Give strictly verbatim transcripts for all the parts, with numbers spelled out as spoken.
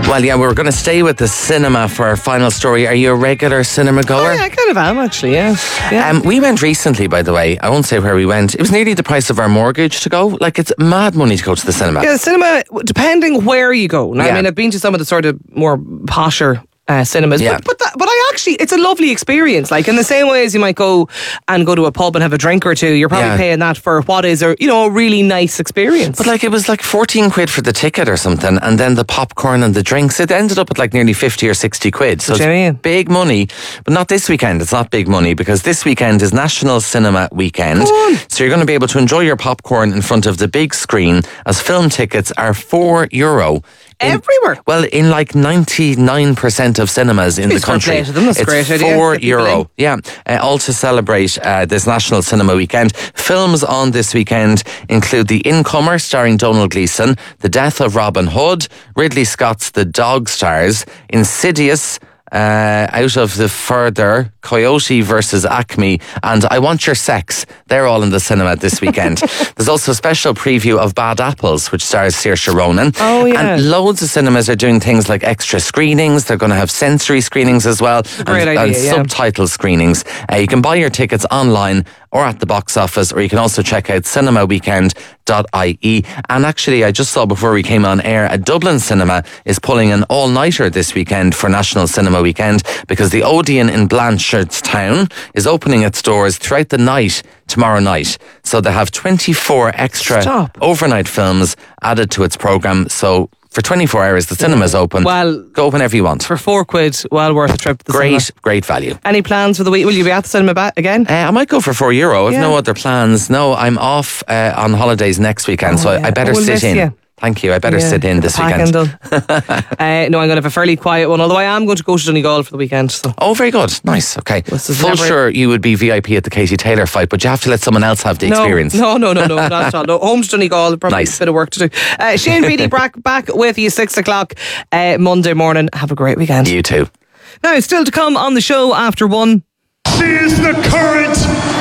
Well, yeah, we're going to stay with the cinema for our final story. Are you a regular cinema goer? Oh, yeah, I kind of am, actually, yeah. yeah. Um, we went recently, by the way. I won't say where we went. It was nearly the price of our mortgage to go. Like, it's mad money to go to the cinema. Yeah, the cinema, depending where you go. Now, Yeah. I mean, I've been to some of the sort of more posher Uh, cinemas, Yeah. but but, that, but I actually, it's a lovely experience. Like in the same way as you might go and go to a pub and have a drink or two, you're probably Yeah. paying that for what is a you know a really nice experience. But like, it was like fourteen quid for the ticket or something, and then the popcorn and the drinks. It ended up at like nearly fifty or sixty quid. So What it's do you mean? big money, but not this weekend. It's not big money because this weekend is National Cinema Weekend. So you're going to be able to enjoy your popcorn in front of the big screen, as film tickets are four euro. In, Everywhere. Well, in like ninety-nine percent of cinemas in It's the country. fair play to them, that's a it's great idea. four Get people euro. in. Yeah, uh, all to celebrate uh, this National Cinema Weekend. Films on this weekend include The Incomer, starring Donald Gleeson, The Death of Robin Hood, Ridley Scott's The Dog Stars, Insidious, uh, Out of the Further, Coyote versus Acme, and I Want Your Sex. They're all in the cinema this weekend. There's also a special preview of Bad Apples, which stars Saoirse Ronan. Oh, yeah. And loads of cinemas are doing things like extra screenings. They're going to have sensory screenings as well. great and, idea, and yeah. subtitle screenings. Uh, you can buy your tickets online or at the box office, or you can also check out cinema weekend dot I E. And actually, I just saw before we came on air, a Dublin cinema is pulling an all-nighter this weekend for National Cinema Weekend, because the Odeon in Blanchardstown is opening its doors throughout the night tomorrow night. So they have twenty-four extra Stop. overnight films added to its programme. So for twenty-four hours, the cinema's open. Well, go whenever you want. For four quid, well worth a trip to the Great, cinema. great value. Any plans for the week? Will you be at the cinema back again? Uh, I might go for four euro. I've Yeah. no other plans. No, I'm off uh, on holidays next weekend, Oh, so I, yeah. I better Oh, we'll sit miss in. you. Thank you. I better Yeah, sit in get this the packing weekend. done. uh, no, I'm going to have a fairly quiet one, although I am going to go to Donegal for the weekend. So. Oh, very good. Nice. Okay. This is Full never- sure you would be V I P at the Katie Taylor fight, but you have to let someone else have the no, experience. No, no, no, no, not at all. No, home to Donegal, probably Nice. a bit of work to do. Uh, Shane Beatty back, back with you six o'clock uh, Monday morning. Have a great weekend. You too. Now, still to come on the show after one. She is the current,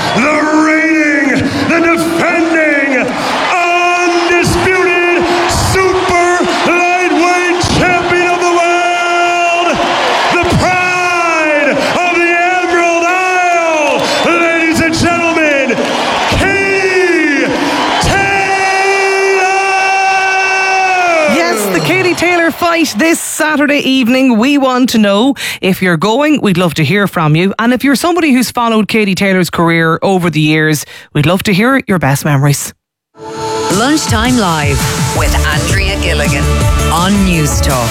the reigning, the defending, undisputed super lightweight champion of the world, the pride of the Emerald Isle, ladies and gentlemen, Katie Taylor! Yes, the Katie Taylor fight this Saturday evening. We want to know if you're going. We'd love to hear from you. And if you're somebody who's followed Katie Taylor's career over the years, we'd love to hear your best memories. Lunchtime Live with Andrea Gilligan on News Talk.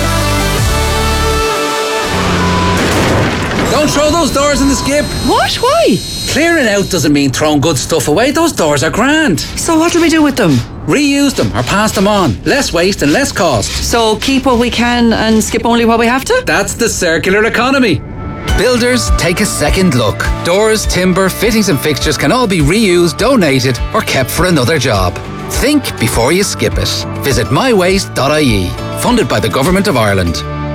Don't throw those doors in the skip. What? Why? Clearing out doesn't mean throwing good stuff away. Those doors are grand. So what do we do with them? Reuse them or pass them on. Less waste and less cost. So keep what we can and skip only what we have to? That's the circular economy. Builders, take a second look. Doors, timber, fittings and fixtures can all be reused, donated or kept for another job. Think before you skip it. Visit my waste dot I E. Funded by the Government of Ireland.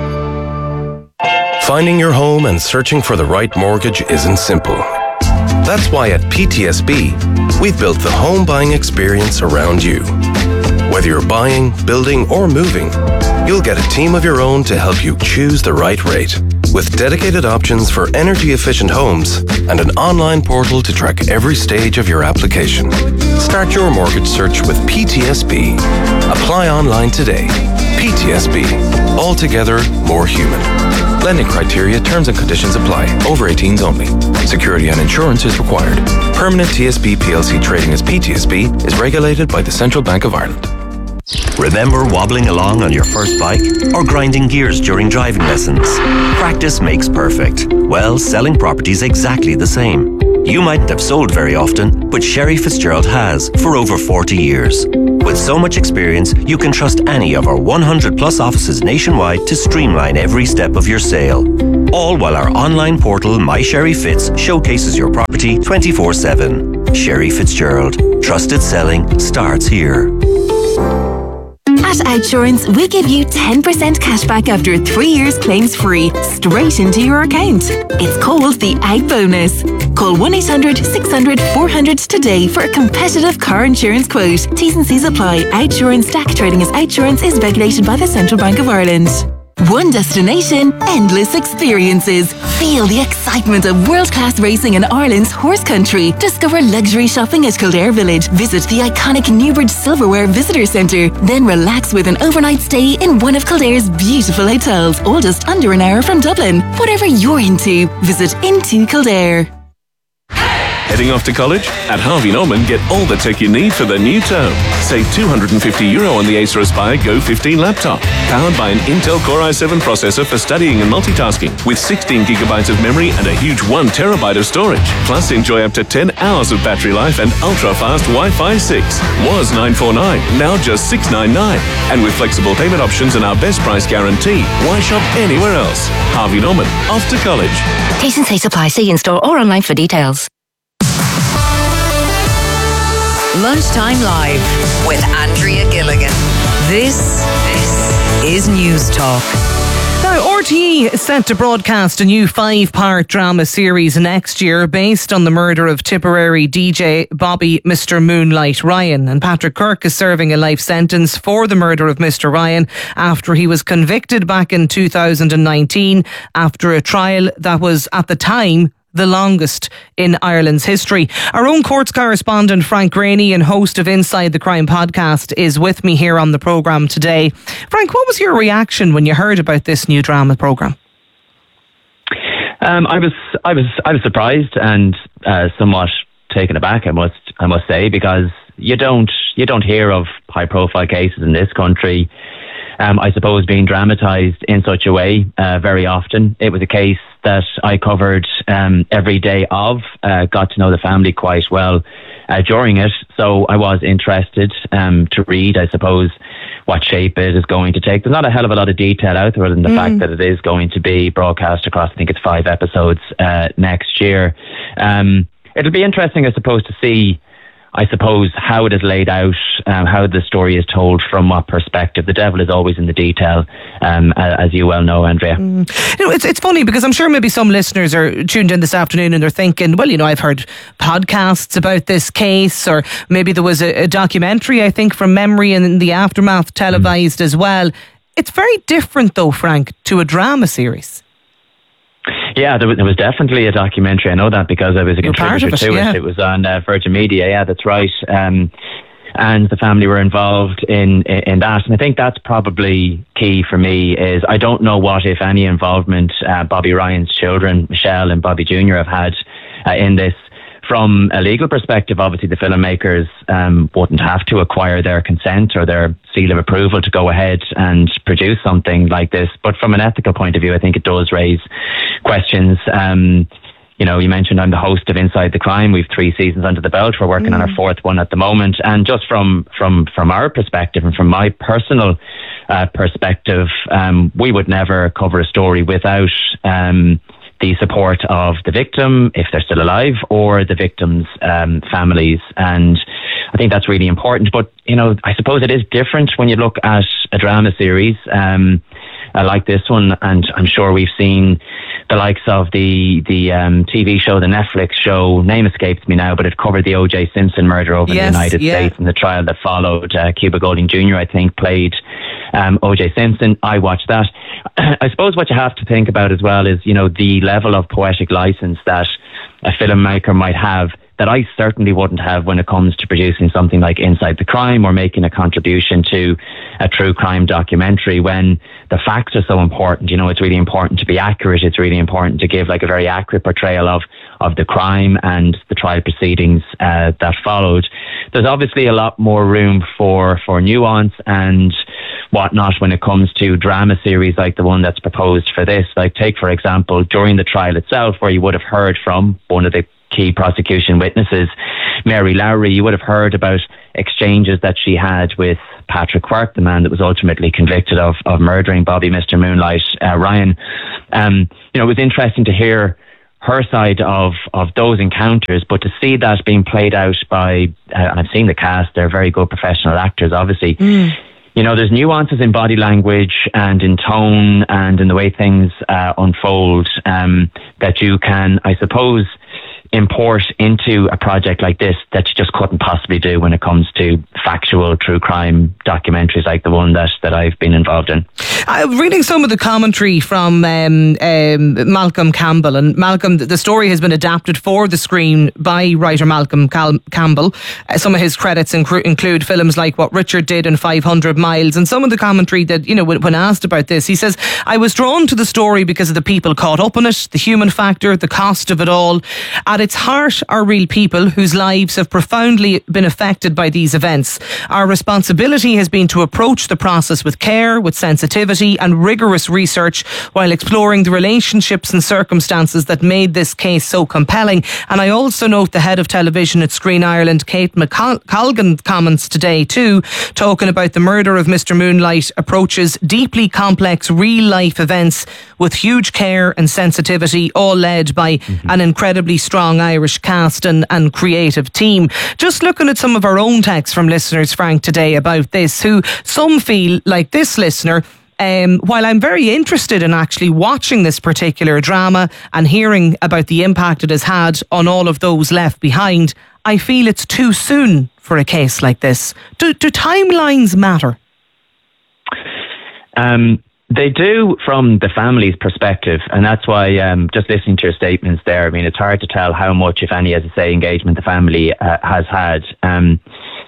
Finding your home and searching for the right mortgage isn't simple. That's why at P T S B, we've built the home buying experience around you. Whether you're buying, building, or moving, you'll get a team of your own to help you choose the right rate. With dedicated options for energy-efficient homes and an online portal to track every stage of your application. Start your mortgage search with P T S B. Apply online today. P T S B. Altogether more human. Lending criteria, terms and conditions apply. Over eighteens only. Security and insurance is required. Permanent T S B P L C trading as P T S B is regulated by the Central Bank of Ireland. Remember wobbling along on your first bike or grinding gears during driving lessons? Practice makes perfect. Well, selling property's exactly the same. You mightn't have sold very often, but Sherry Fitzgerald has for over forty years. With so much experience, you can trust any of our one hundred plus offices nationwide to streamline every step of your sale. All while our online portal, My Sherry Fitz, showcases your property twenty-four seven. Sherry Fitzgerald. Trusted selling starts here. At Outsurance, we give you ten percent cashback after three years claims free, straight into your account. It's called the Out Bonus. Call one eight hundred six hundred four hundred today for a competitive car insurance quote. T's and C's apply. Outsurance D A C trading as Outsurance is regulated by the Central Bank of Ireland. One destination, endless experiences. Feel the excitement of world-class racing in Ireland's horse country. Discover luxury shopping at Kildare Village. Visit the iconic Newbridge Silverware Visitor Centre. Then relax with an overnight stay in one of Kildare's beautiful hotels, all just under an hour from Dublin. Whatever you're into, visit Into Kildare. Heading off to college? At Harvey Norman, get all the tech you need for the new term. Save two hundred fifty euro on the Acer Aspire Go fifteen laptop. Powered by an Intel Core i seven processor for studying and multitasking, with sixteen gigabytes of memory and a huge one terabyte of storage. Plus, enjoy up to ten hours of battery life and ultra-fast Wi-Fi six. Was nine forty-nine, now just six ninety-nine. And with flexible payment options and our best price guarantee, why shop anywhere else? Harvey Norman, off to college. T's and C's apply. See in-store or online for details. Lunchtime Live with Andrea Gilligan. This, this is News Talk. Now, R T E is set to broadcast a new five-part drama series next year based on the murder of Tipperary D J Bobby Mister Moonlight Ryan. And Patrick Kirk is serving a life sentence for the murder of Mister Ryan after he was convicted back in two thousand nineteen after a trial that was, at the time, the longest in Ireland's history. Our own courts correspondent Frank Graney and host of Inside the Crime podcast is with me here on the programme today. Frank, what was your reaction when you heard about this new drama programme? Um, I was, I was, I was surprised and uh, somewhat taken aback. I must, I must say, because you don't, you don't hear of high-profile cases in this country. Um, I suppose being dramatised in such a way uh, very often. It was a case that I covered um, every day of, uh, got to know the family quite well uh, during it, so I was interested um, to read, I suppose, what shape it is going to take. There's not a hell of a lot of detail out there other than the mm. fact that it is going to be broadcast across, I think it's five episodes uh, next year. Um, it'll be interesting, I suppose, to see I suppose how it is laid out, um, how the story is told, from what perspective. The devil is always in the detail, um, as you well know, Andrea. Mm. You know, it's it's funny because I'm sure maybe some listeners are tuned in this afternoon and they're thinking, well, you know, I've heard podcasts about this case, or maybe there was a, a documentary, I think, from memory, and in the aftermath televised mm. as well. It's very different, though, Frank, to a drama series. Yeah, there was, there was definitely a documentary. I know that because I was a You're contributor it, to yeah. it. It was on uh, Virgin Media. Yeah, that's right. Um, and the family were involved in, in in that. And I think that's probably key for me. Is I don't know what, if any, involvement uh, Bobby Ryan's children, Michelle and Bobby Junior, have had uh, in this. From a legal perspective, obviously the filmmakers um, wouldn't have to acquire their consent or their seal of approval to go ahead and produce something like this. But from an ethical point of view, I think it does raise questions. Um, you know, you mentioned I'm the host of Inside the Crime. We've three seasons under the belt. We're working mm. on our fourth one at the moment. And just from from from our perspective and from my personal uh, perspective, um, we would never cover a story without Um, the support of the victim, if they're still alive, or the victim's um, families. And I think that's really important. But, you know, I suppose it is different when you look at a drama series um, uh, like this one. And I'm sure we've seen the likes of the the um, T V show, the Netflix show, name escapes me now, but it covered the O J Simpson murder over yes, in the United yeah. States and the trial that followed. Uh, Cuba Gooding Junior, I think, played um, O J Simpson. I watched that. I suppose what you have to think about as well is, you know, the level of poetic license that a filmmaker might have that I certainly wouldn't have when it comes to producing something like Inside the Crime or making a contribution to a true crime documentary, when the facts are so important. You know, it's really important to be accurate. It's really important to give like a very accurate portrayal of, of the crime and the trial proceedings uh, that followed. There's obviously a lot more room for, for nuance and whatnot when it comes to drama series like the one that's proposed for this. Like, take, for example, during the trial itself, where you would have heard from one of the key prosecution witnesses, Mary Lowry, you would have heard about exchanges that she had with Patrick Quirk, the man that was ultimately convicted of, of murdering Bobby Mister Moonlight uh, Ryan. Um, you know, it was interesting to hear her side of, of those encounters, but to see that being played out by, uh, and I've seen the cast, they're very good professional actors, obviously. Mm. you know, there's nuances in body language and in tone and in the way things uh, unfold um, that you can, I suppose, import into a project like this that you just couldn't possibly do when it comes to factual true crime documentaries like the one that, that I've been involved in. Uh, reading some of the commentary from um, um, Malcolm Campbell, and Malcolm, the story has been adapted for the screen by writer Malcolm Cal- Campbell. Uh, some of his credits inc- include films like What Richard Did and five hundred miles, and some of the commentary that, you know, when, when asked about this, he says, I was drawn to the story because of the people caught up in it, the human factor, the cost of it all. At its heart are real people whose lives have profoundly been affected by these events. Our responsibility has been to approach the process with care, with sensitivity and rigorous research, while exploring the relationships and circumstances that made this case so compelling. And I also note the head of television at Screen Ireland, Kate McColgan, comments today too, talking about the murder of Mister Moonlight approaches deeply complex real life events with huge care and sensitivity, all led by mm-hmm. an incredibly strong Irish cast and, and creative team. Just looking at some of our own texts from listeners, Frank, today about this, who some feel like this listener, Um, while I'm very interested in actually watching this particular drama and hearing about the impact it has had on all of those left behind, I feel it's too soon for a case like this. Do, do timelines matter? Um, they do from the family's perspective, and that's why um, just listening to your statements there, I mean, it's hard to tell how much, if any, as I say, engagement the family uh, has had. Um,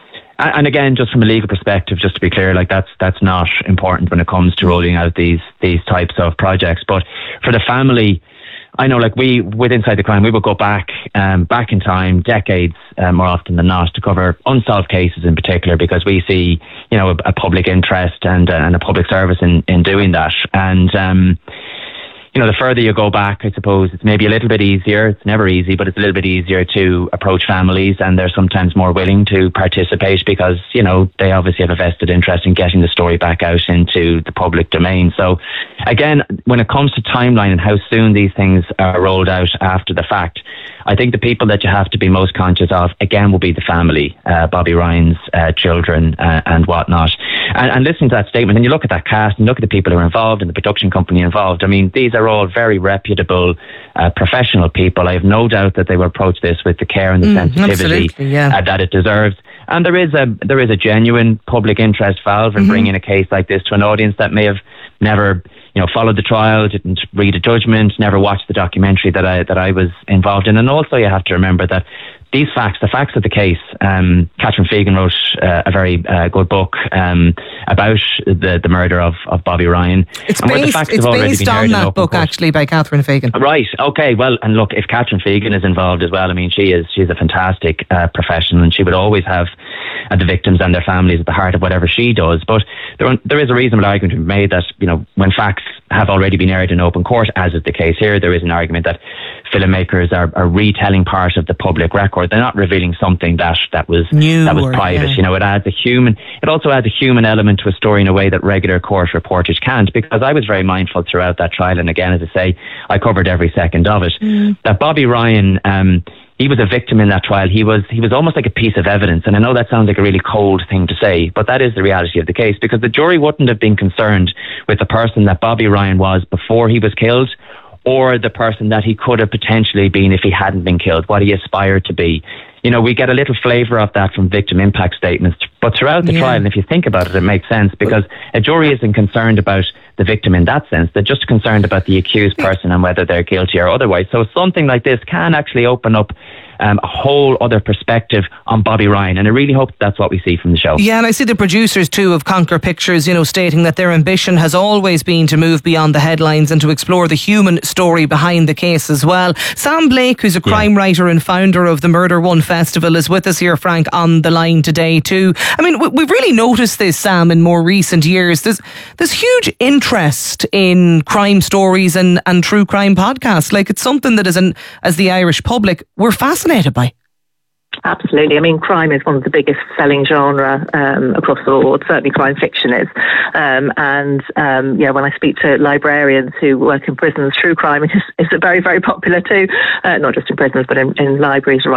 And again, just from a legal perspective, just to be clear, like that's that's not important when it comes to rolling out these these types of projects. But for the family, I know, like we with Inside the Crime, we will go back um, back in time, decades uh, more often than not, to cover unsolved cases in particular, because we see, you know, a, a public interest and uh, and a public service in in doing that. And um, you know, the further you go back, I suppose it's maybe a little bit easier. It's never easy, but it's a little bit easier to approach families, and they're sometimes more willing to participate because, you know, they obviously have a vested interest in getting the story back out into the public domain. So again, when it comes to timeline and how soon these things are rolled out after the fact, I think the people that you have to be most conscious of, again, will be the family, uh, Bobby Ryan's uh, children uh, and whatnot. And, and listening to that statement, and you look at that cast and look at the people who are involved and the production company involved, I mean, these are all very reputable, uh, professional people. I have no doubt that they will approach this with the care and the mm, sensitivity yeah. uh, that it deserves. And there is a there is a genuine public interest valve in mm-hmm. bringing a case like this to an audience that may have never, you know, followed the trial, didn't read a judgment, never watched the documentary that I that I was involved in. And also, you have to remember that these facts, the facts of the case, um, Catherine Fegan wrote uh, a very uh, good book um, about the, the murder of, of Bobby Ryan. It's and based, it's based on that book, court. actually, by Catherine Fegan. Right, okay, well, and look, if Catherine Fegan is involved as well, I mean, she is she's a fantastic uh, professional, and she would always have uh, the victims and their families at the heart of whatever she does. But there, there is a reasonable argument to be made that, you know, when facts have already been aired in open court, as is the case here, there is an argument that filmmakers are, are retelling part of the public record. They're not revealing something that that was New that was or, private. Yeah. You know, it adds a human. It also adds a human element to a story in a way that regular court reportage can't. Because I was very mindful throughout that trial, and again, as I say, I covered every second of it. Mm. That Bobby Ryan, um, he was a victim in that trial. He was he was almost like a piece of evidence. And I know that sounds like a really cold thing to say, but that is the reality of the case. Because the jury wouldn't have been concerned with the person that Bobby Ryan was before he was killed, or the person that he could have potentially been if he hadn't been killed, what he aspired to be. You know, we get a little flavour of that from victim impact statements. But throughout the yeah. trial, and if you think about it, it makes sense, because a jury isn't concerned about the victim in that sense. They're just concerned about the accused person and whether they're guilty or otherwise. So something like this can actually open up Um, a whole other perspective on Bobby Ryan, and I really hope that's what we see from the show. Yeah, and I see the producers too of Conquer Pictures, you know, stating that their ambition has always been to move beyond the headlines and to explore the human story behind the case as well. Sam Blake, who's a crime yeah. writer and founder of the Murder One Festival, is with us here, Frank, on the line today too. I mean, we've really noticed this, Sam, in more recent years. There's there's huge interest in crime stories and, and true crime podcasts. Like, it's something that as an as the Irish public, we're fascinated by. Absolutely. I mean, crime is one of the biggest selling genre um, across the board. Certainly crime fiction is. Um, and, um, yeah, when I speak to librarians who work in prisons, true crime is, is very, very popular too. Uh, not just in prisons, but in, in libraries